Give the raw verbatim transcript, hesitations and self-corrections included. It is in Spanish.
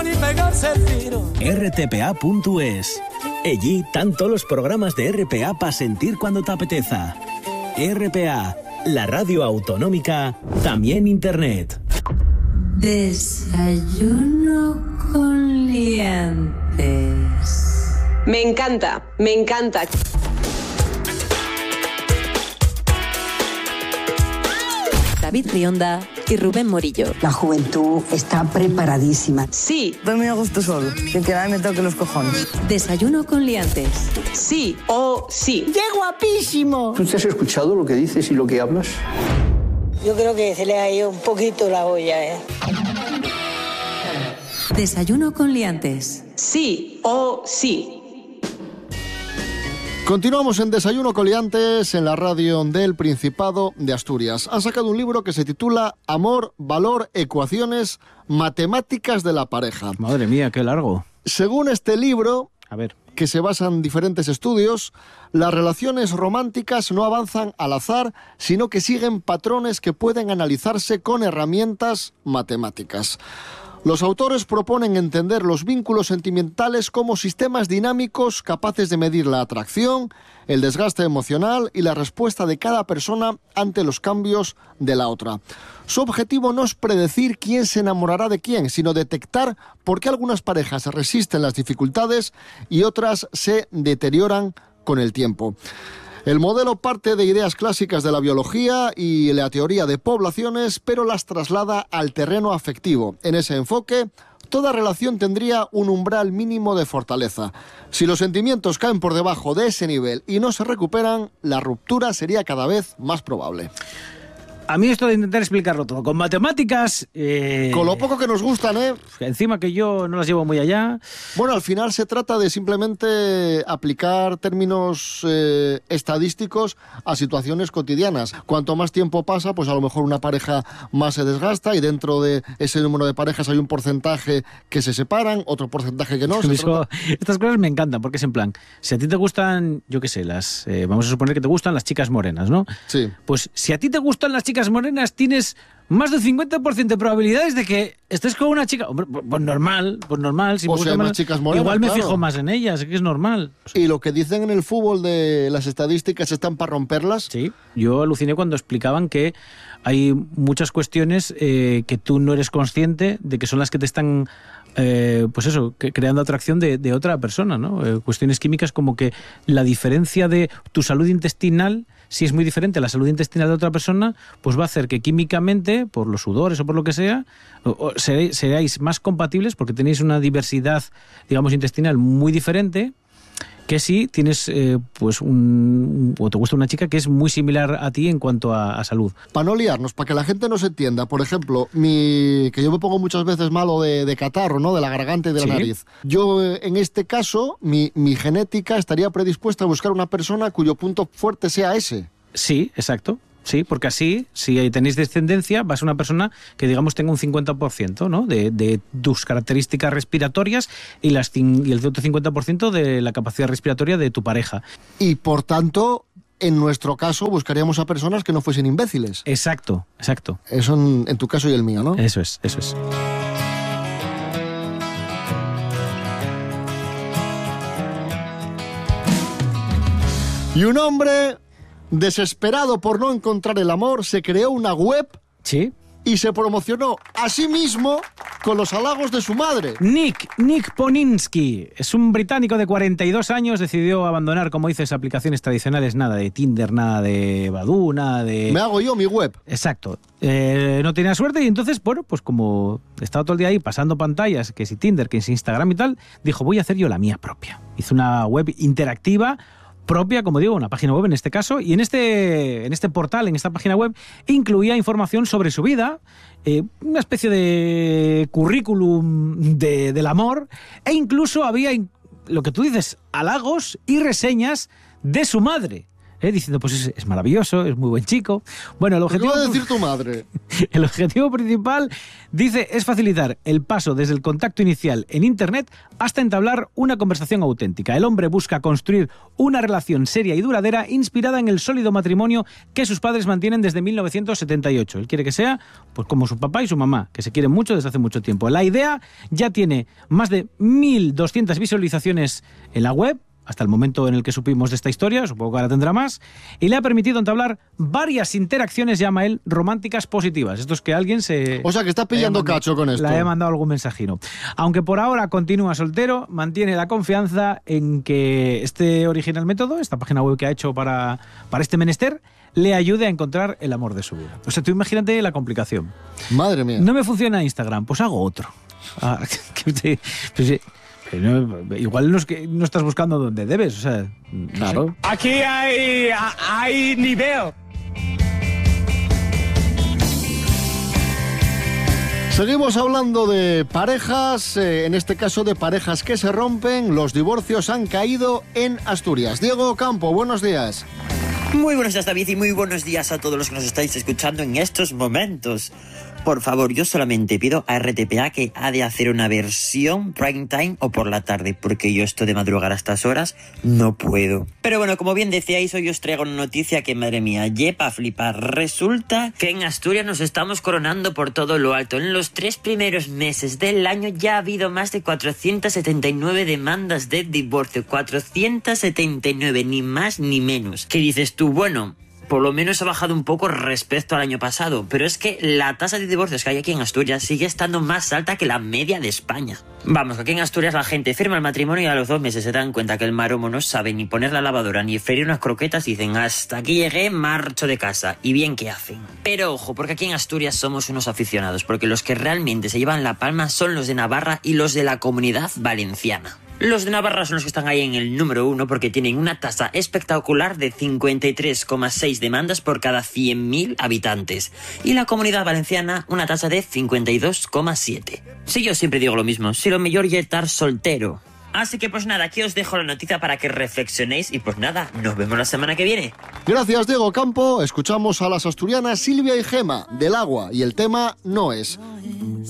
erre te pe a punto es. Allí tanto los programas de erre pe a para sentir cuando te apeteza. erre pe a, la radio autonómica, también internet. Desayuno con liantes. Me encanta, me encanta. David Rionda y Rubén Morillo. La juventud está preparadísima. Sí. Dormir a gusto solo, que que nadie me toque los cojones. Desayuno con liantes. Sí o sí. ¡Qué guapísimo! ¿Tú te has escuchado lo que dices y lo que hablas? Yo creo que se le ha ido un poquito la olla, ¿eh? Desayuno con liantes. Sí o sí. Continuamos en Desayuno con liantes en la radio del Principado de Asturias. Han sacado un libro que se titula Amor, Valor, Ecuaciones, Matemáticas de la Pareja. Madre mía, qué largo. Según este libro, a ver, que se basa en diferentes estudios, las relaciones románticas no avanzan al azar, sino que siguen patrones que pueden analizarse con herramientas matemáticas. Los autores proponen entender los vínculos sentimentales como sistemas dinámicos capaces de medir la atracción, el desgaste emocional y la respuesta de cada persona ante los cambios de la otra. Su objetivo no es predecir quién se enamorará de quién, sino detectar por qué algunas parejas resisten las dificultades y otras se deterioran con el tiempo. El modelo parte de ideas clásicas de la biología y la teoría de poblaciones, pero las traslada al terreno afectivo. En ese enfoque, toda relación tendría un umbral mínimo de fortaleza. Si los sentimientos caen por debajo de ese nivel y no se recuperan, la ruptura sería cada vez más probable. A mí esto de intentar explicarlo todo con matemáticas... Eh... Con lo poco que nos gustan, ¿eh? Encima que yo no las llevo muy allá. Bueno, al final se trata de simplemente aplicar términos eh, estadísticos a situaciones cotidianas. Cuanto más tiempo pasa, pues a lo mejor una pareja más se desgasta y dentro de ese número de parejas hay un porcentaje que se separan, otro porcentaje que no. Se Eso, estas cosas me encantan porque es en plan, si a ti te gustan, yo qué sé, las eh, vamos a suponer que te gustan las chicas morenas, ¿no? Sí. Pues si a ti te gustan las chicas morenas, tienes más del cincuenta por ciento de probabilidades de que estés con una chica... Hombre, pues normal, pues normal. Si o me sea, hay más chicas morenas, igual me claro. fijo más en ellas, que es normal. Y lo que dicen en el fútbol de las estadísticas están para romperlas. Sí, yo aluciné cuando explicaban que hay muchas cuestiones eh, que tú no eres consciente de que son las que te están... Eh, pues eso, que, creando atracción de, de otra persona, ¿no? Eh, cuestiones químicas como que la diferencia de tu salud intestinal, si es muy diferente a la salud intestinal de otra persona, pues va a hacer que químicamente, por los sudores o por lo que sea, o, o seréis, seráis más compatibles porque tenéis una diversidad, digamos, intestinal muy diferente, que si tienes eh, pues un, o te gusta una chica que es muy similar a ti en cuanto a, a salud. Para no liarnos, para que la gente nos entienda, por ejemplo, mi que yo me pongo muchas veces malo de, de catarro, ¿no? De la garganta y de la ¿Sí? nariz. Yo, eh, en este caso, mi, mi genética estaría predispuesta a buscar una persona cuyo punto fuerte sea ese. Sí, exacto. Sí, porque así, si tenéis descendencia, vas a una persona que, digamos, tenga un cincuenta por ciento, ¿no? de, de tus características respiratorias y, las, y el otro cincuenta por ciento de la capacidad respiratoria de tu pareja. Y, por tanto, en nuestro caso, buscaríamos a personas que no fuesen imbéciles. Exacto, exacto. Eso en, en tu caso y el mío, ¿no? Eso es, eso es. Y un hombre... desesperado por no encontrar el amor, se creó una web ¿Sí? y se promocionó a sí mismo con los halagos de su madre. Nick, Nick Poninsky, es un británico de cuarenta y dos años, decidió abandonar, como dices, aplicaciones tradicionales, nada de Tinder, nada de Badoo, nada de... Me hago yo mi web. Exacto. Eh, no tenía suerte y entonces, bueno, pues como estaba todo el día ahí pasando pantallas, que si Tinder, que si Instagram y tal, dijo, voy a hacer yo la mía propia. Hizo una web interactiva, propia, como digo, una página web en este caso, y en este, en este portal, en esta página web, incluía información sobre su vida, eh, una especie de currículum de, del amor, e incluso había, lo que tú dices, halagos y reseñas de su madre. ¿eh? Diciendo, pues es, es maravilloso, es muy buen chico. Bueno, el objetivo... ¿Qué va a decir tu madre? El objetivo principal, dice, es facilitar el paso desde el contacto inicial en Internet hasta entablar una conversación auténtica. El hombre busca construir una relación seria y duradera inspirada en el sólido matrimonio que sus padres mantienen desde mil novecientos setenta y ocho. Él quiere que sea pues como su papá y su mamá, que se quieren mucho desde hace mucho tiempo. La idea ya tiene más de mil doscientas visualizaciones en la web, hasta el momento en el que supimos de esta historia, supongo que ahora tendrá más, y le ha permitido entablar varias interacciones, llama él, románticas positivas. Esto es que alguien se... O sea, que está pillando mandado, cacho con esto. Le haya mandado algún mensajino. Aunque por ahora continúa soltero, mantiene la confianza en que este original método, esta página web que ha hecho para, para este menester, le ayude a encontrar el amor de su vida. O sea, tú imagínate la complicación. Madre mía. No me funciona Instagram, pues hago otro. Ah, que, pues, No, igual no, es que no estás buscando donde debes, o sea, claro. No sé. Aquí hay, hay nivel. Seguimos hablando de parejas, eh, en este caso de parejas que se rompen. Los divorcios han caído en Asturias. Diego Campo, buenos días. Muy buenos días, David, y muy buenos días a todos los que nos estáis escuchando en estos momentos. Por favor, yo solamente pido a R T P A que ha de hacer una versión prime time o por la tarde, porque yo esto de madrugar a estas horas no puedo. Pero bueno, como bien decíais, hoy os traigo una noticia que, madre mía, yepa a flipar. Resulta que en Asturias nos estamos coronando por todo lo alto. En los tres primeros meses del año ya ha habido más de cuatrocientas setenta y nueve demandas de divorcio. cuatrocientas setenta y nueve, ni más ni menos. ¿Qué dices tú? Bueno, por lo menos ha bajado un poco respecto al año pasado, pero es que la tasa de divorcios que hay aquí en Asturias sigue estando más alta que la media de España. Vamos, que aquí en Asturias la gente firma el matrimonio y a los dos meses se dan cuenta que el maromo no sabe ni poner la lavadora ni freír unas croquetas y dicen, hasta aquí llegué, marcho de casa. Y bien que hacen. Pero ojo, porque aquí en Asturias somos unos aficionados, porque los que realmente se llevan la palma son los de Navarra y los de la Comunidad Valenciana. Los de Navarra son los que están ahí en el número uno porque tienen una tasa espectacular de cincuenta y tres coma seis demandas por cada cien mil habitantes. Y la Comunidad Valenciana una tasa de cincuenta y dos coma siete. Sí, yo siempre digo lo mismo, si lo mejor es estar soltero. Así que pues nada, aquí os dejo la noticia para que reflexionéis y pues nada, nos vemos la semana que viene. Gracias, Diego Campo. Escuchamos a las asturianas Silvia y Gema, del Agua, y el tema no es